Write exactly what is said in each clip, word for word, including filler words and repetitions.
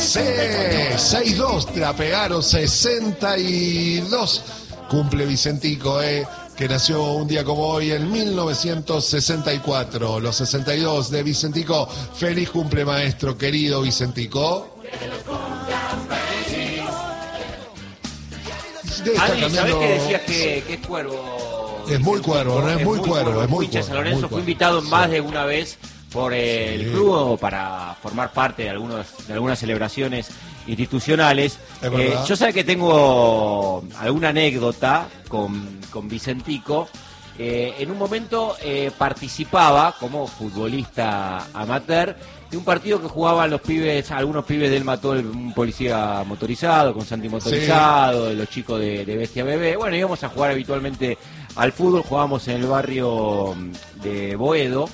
sesenta y dos, te la pegaron, sesenta y dos. Cumple Vicentico, eh, que nació un día como hoy en mil novecientos sesenta y cuatro. Los sesenta y dos de Vicentico. Feliz cumple, maestro, querido Vicentico. Adri, ¿sabés que decías que, que es cuervo? Es muy cuervo, no es, es muy cuervo, es muy cuervo. San Lorenzo fue invitado más sí. de una vez por el sí. club para formar parte de, algunos, de algunas celebraciones institucionales. Eh, yo sé que tengo alguna anécdota con, con Vicentico. Eh, en un momento eh, participaba como futbolista amateur de un partido que jugaban los pibes, algunos pibes del Mató, un policía motorizado, con Santi motorizado, sí. de los chicos de, de Bestia Bebé. Bueno, íbamos a jugar habitualmente al fútbol, jugábamos en el barrio de Boedo,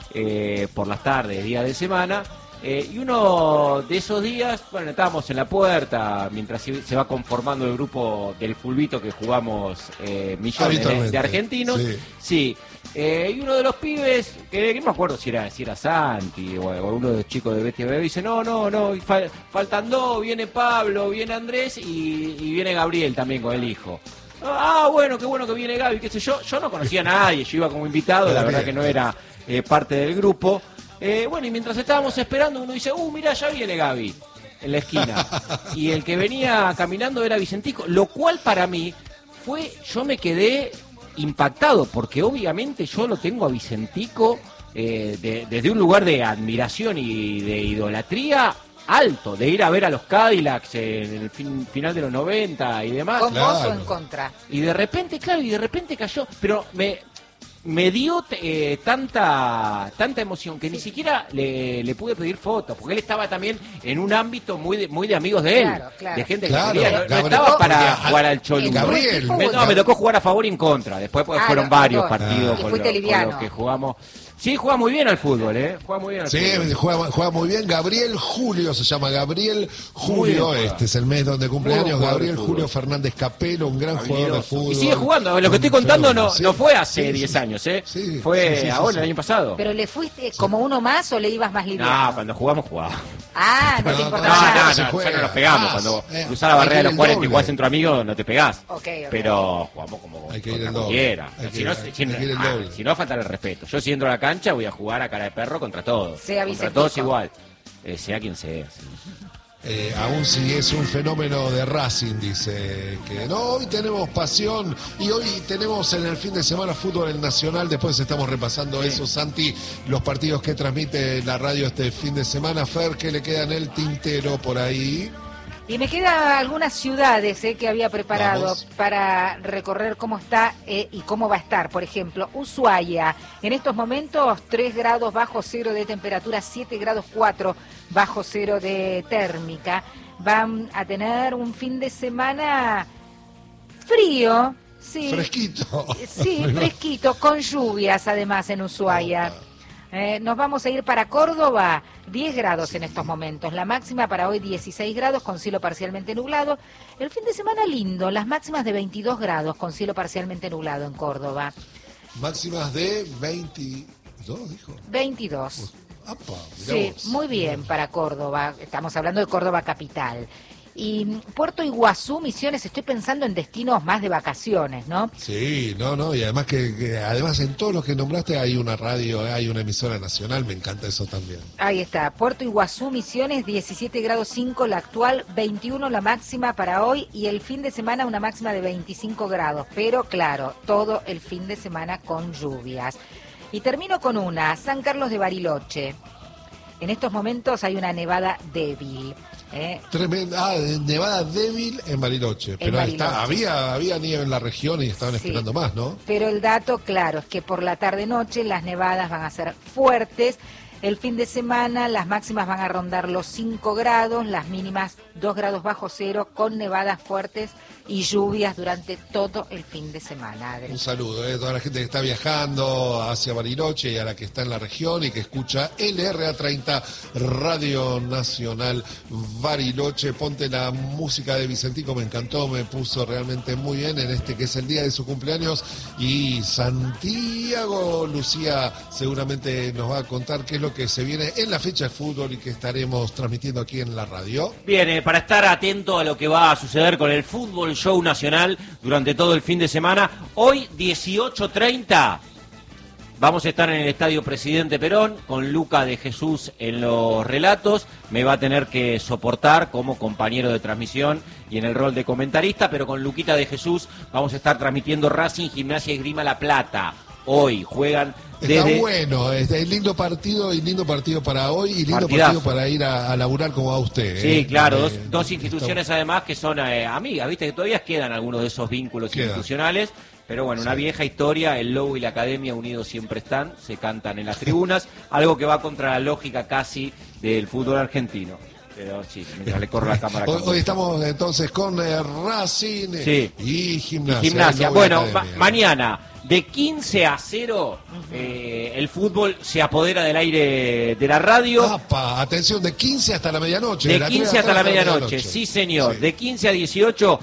eh, por las tardes, día de semana. Eh, y uno de esos días, bueno, estábamos en la puerta mientras se va conformando el grupo del fulbito que jugamos eh, millones de, de argentinos. Sí. sí. Eh, y uno de los pibes, que, que no me acuerdo si era, si era Santi o, o uno de los chicos de Bestia Bebé, dice, no, no, no, fal, faltan dos, viene Pablo, viene Andrés y, y viene Gabriel también con el hijo. Ah, bueno, qué bueno que viene Gaby, qué sé yo. Yo no conocía a nadie, yo iba como invitado, la verdad que no era eh, parte del grupo. Eh, bueno, y mientras estábamos esperando, uno dice, uh, mirá, ya viene Gaby en la esquina. Y el que venía caminando era Vicentico, lo cual para mí fue, yo me quedé impactado, porque obviamente yo lo tengo a Vicentico eh, de, desde un lugar de admiración y de idolatría alto, de ir a ver a los Cadillacs en el fin, final de los noventa y demás. ¿Con vos o en contra? Y de repente, claro, y de repente cayó, pero me... me dio eh, tanta tanta emoción que sí. ni siquiera le, le pude pedir fotos, porque él estaba también en un ámbito muy de, muy de amigos de él, claro, claro. de gente claro, que quería, no, no estaba para jugar al Cholu. Gabriel. Me, no, me tocó jugar a favor y en contra, después pues, ah, fueron no, varios no, partidos no. con, lo, con los que jugamos. Sí, juega muy bien al fútbol, ¿eh? Juega muy bien al sí, fútbol. Juega, juega muy bien. Gabriel Julio se llama Gabriel Julio. Bien, este es el mes donde cumpleaños Gabriel Julio Fernández Capelo, un gran Gabriel. jugador de fútbol. Y sigue jugando. Lo que estoy contando no, sí, no fue hace diez sí, años, ¿eh? Sí, fue sí, sí, ahora, sí, el año pasado. ¿Pero le fuiste como uno más o le ibas más liviano? No, cuando jugamos jugaba. Ah, no, no te importaba. No, no, no, no, ya no nos pegamos. Ah, cuando eh, cruzás la barrera de los cuarenta y jugás entre amigos, no te pegás. Okay, okay. Pero jugamos como hay que ir el doble. Cualquiera. Si no, falta el respeto. Yo si entro a la cancha voy a jugar a cara de perro contra todos. Sea contra todos igual. Eh, sea quien sea. Sí. Eh, aún si es un fenómeno de Racing, dice que no, hoy tenemos pasión y hoy tenemos en el fin de semana fútbol en Nacional, después estamos repasando sí. eso, Santi, los partidos que transmite la radio este fin de semana. Fer, ¿qué le queda en el tintero por ahí? Y me quedan algunas ciudades eh, que había preparado Vamos. para recorrer cómo está eh, y cómo va a estar. Por ejemplo, Ushuaia, en estos momentos tres grados bajo cero de temperatura, siete grados cuatro bajo cero de térmica. Van a tener un fin de semana frío, sí. Fresquito. Sí, fresquito, con lluvias además en Ushuaia. Eh, nos vamos a ir para Córdoba, diez grados en estos momentos, la máxima para hoy dieciséis grados con cielo parcialmente nublado, el fin de semana lindo, las máximas de veintidós grados con cielo parcialmente nublado en Córdoba. Máximas de veintidós, dijo. veintidós. Apa, sí, vos. Muy bien para Córdoba, estamos hablando de Córdoba capital. Y Puerto Iguazú, Misiones, estoy pensando en destinos más de vacaciones, ¿no? Sí, no, no, y además que, que además en todos los que nombraste hay una radio, hay una emisora nacional, me encanta eso también. Ahí está, Puerto Iguazú, Misiones, diecisiete grados cinco la actual, veintiuno la máxima para hoy y el fin de semana una máxima de veinticinco grados, pero claro, todo el fin de semana con lluvias. Y termino con una, San Carlos de Bariloche. En estos momentos hay una nevada débil. ¿Eh? Tremenda, ah, nevada débil en Bariloche, en pero Bariloche. Está, había había nieve en la región y estaban sí, esperando más, ¿no? Pero el dato, claro, es que por la tarde-noche las nevadas van a ser fuertes. El fin de semana las máximas van a rondar los cinco grados, las mínimas dos grados bajo cero, con nevadas fuertes y lluvias durante todo el fin de semana. Adri. Un saludo a eh, toda la gente que está viajando hacia Bariloche y a la que está en la región y que escucha L R A treinta, Radio Nacional Bariloche. Ponte la música de Vicentico, me encantó, me puso realmente muy bien en este que es el día de su cumpleaños. Y Santiago Lucía seguramente nos va a contar qué es lo lo que se viene en la fecha de fútbol y que estaremos transmitiendo aquí en la radio. Bien, para estar atento a lo que va a suceder con el Fútbol Show Nacional durante todo el fin de semana, hoy dieciocho treinta vamos a estar en el Estadio Presidente Perón con Luca de Jesús en los relatos. Me va a tener que soportar como compañero de transmisión y en el rol de comentarista, pero con Luquita de Jesús vamos a estar transmitiendo Racing, Gimnasia y Esgrima La Plata. Hoy juegan desde... Está bueno, es lindo partido y lindo partido para hoy y lindo Partidazo. partido para ir a, a laburar como va usted. Sí, ¿eh? claro, eh, dos, dos instituciones está... además que son eh, amigas, viste que todavía quedan algunos de esos vínculos Queda. institucionales, pero bueno, sí. una vieja historia, el Lobo y la Academia unidos siempre están, se cantan en las tribunas, algo que va contra la lógica casi del fútbol argentino. Pero sí, mientras le corre la cámara. Hoy, hoy estamos entonces con eh, Racing sí. y Gimnasia. Y gimnasia. Bueno, ma mañana de quince a cero eh, el fútbol se apodera del aire de la radio. Apa, atención, de quince hasta la medianoche. De, de quince hasta la medianoche, medianoche, sí señor. Sí. De quince a dieciocho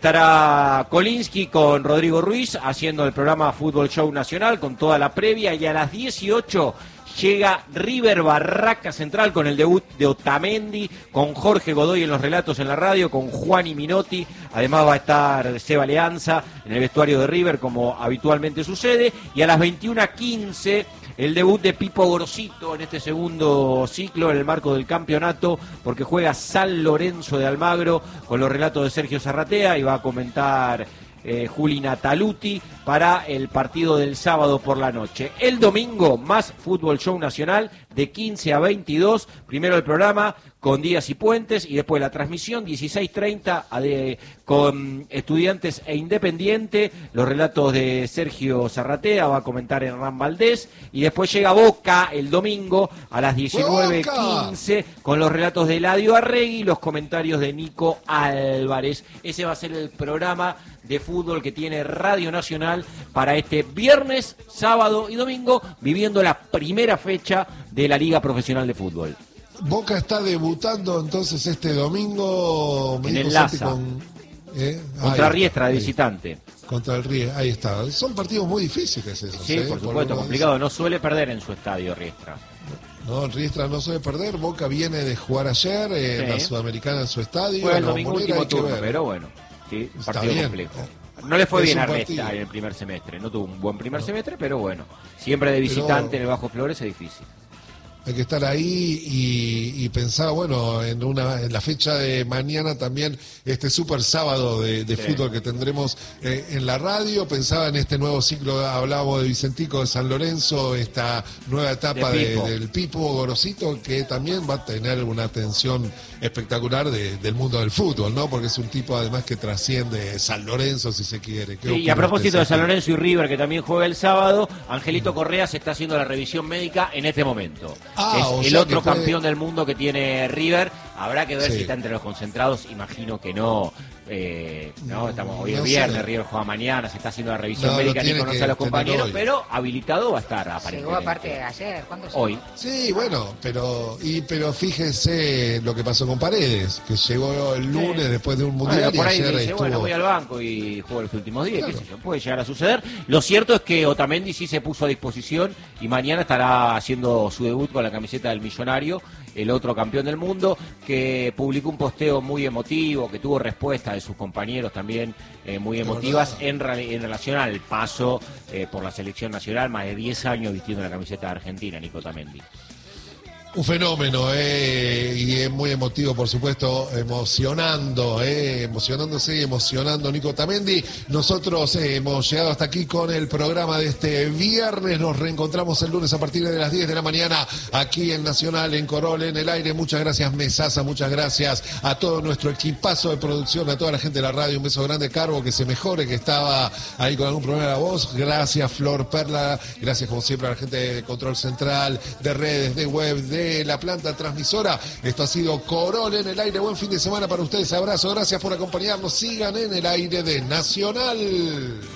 estará Kolinsky con Rodrigo Ruiz haciendo el programa Fútbol Show Nacional con toda la previa y a las dieciocho... llega River Barraca Central con el debut de Otamendi, con Jorge Godoy en los relatos en la radio, con Juan y Minotti. Además va a estar Seba Leanza en el vestuario de River, como habitualmente sucede. Y a las veintiuna quince, el debut de Pipo Gorosito en este segundo ciclo en el marco del campeonato, porque juega San Lorenzo de Almagro con los relatos de Sergio Zarratea y va a comentar... Eh, Juli Nataluti para el partido del sábado por la noche. El domingo, más Fútbol Show Nacional de quince a veintidós. Primero el programa con Díaz y Puentes y después la transmisión dieciséis treinta de, con Estudiantes e Independiente. Los relatos de Sergio Zarratea, va a comentar Hernán Valdés. Y después llega Boca el domingo a las diecinueve quince con los relatos de Eladio Arregui y los comentarios de Nico Álvarez. Ese va a ser el programa de fútbol que tiene Radio Nacional para este viernes, sábado y domingo, viviendo la primera fecha de la Liga Profesional de Fútbol. Boca está debutando entonces este domingo en el Laza con, ¿eh? contra Riestra de visitante. Contra el Riestra, ahí está. Son partidos muy difíciles esos. Sí, ¿eh? por supuesto, por complicado. No suele perder en su estadio Riestra. No, Riestra no suele perder. Boca viene de jugar ayer eh, en sí. la Sudamericana en su estadio. Fue el domingo último turno, pero bueno. Sí, un partido complejo. No le fue es bien a Riestra en el primer semestre. No tuvo un buen primer no. semestre, pero bueno. Siempre de visitante pero... en el Bajo Flores es difícil. Hay que estar ahí y, y pensar, bueno, en una en la fecha de mañana también, este super sábado de, de sí. fútbol que tendremos eh, en la radio. Pensaba en este nuevo ciclo, hablábamos de Vicentico de San Lorenzo, esta nueva etapa de Pipo. De, del Pipo Gorosito, que también va a tener una atención espectacular de, del mundo del fútbol, ¿no? Porque es un tipo además que trasciende San Lorenzo, si se quiere. Sí, y a propósito de San Lorenzo y River, que también juega el sábado, Angelito mm. Correa se está haciendo la revisión médica en este momento. Ah, es el otro puede... campeón del mundo que tiene River. Habrá que ver sí. si está entre los concentrados. Imagino que no. Eh, no, estamos hoy es no viernes, sé. River juega mañana, se está haciendo la revisión no, médica, ni conoce a los compañeros, pero habilitado va a estar aparentemente. Llegó aparte de ayer, ¿cuándo llegó? Hoy. Sí, bueno, pero y pero fíjese lo que pasó con Paredes, que llegó el lunes sí. después de un mundial bueno, por ahí y ayer dice, estuvo... bueno, voy al banco y juego los últimos días, claro. qué sé yo, puede llegar a suceder. Lo cierto es que Otamendi sí se puso a disposición y mañana estará haciendo su debut con la camiseta del Millonario, el otro campeón del mundo, que publicó un posteo muy emotivo, que tuvo respuesta de sus compañeros también eh, muy emotivas en, en relación al paso eh, por la selección nacional, más de diez años vistiendo la camiseta de Argentina, Nico Otamendi. Un fenómeno, eh, y es muy emotivo, por supuesto, emocionando, eh, emocionándose y emocionando Nico Otamendi. Nosotros eh, hemos llegado hasta aquí con el programa de este viernes. Nos reencontramos el lunes a partir de las diez de la mañana aquí en Nacional, en Corol, en el aire. Muchas gracias, Mesasa, muchas gracias a todo nuestro equipazo de producción, a toda la gente de la radio. Un beso grande, Carbo, que se mejore, que estaba ahí con algún problema de la voz. Gracias, Flor Perla. Gracias, como siempre, a la gente de Control Central, de redes, de web, de la planta transmisora. Esto ha sido Corol en el aire. Buen fin de semana para ustedes. Abrazo, gracias por acompañarnos. Sigan en el aire de Nacional.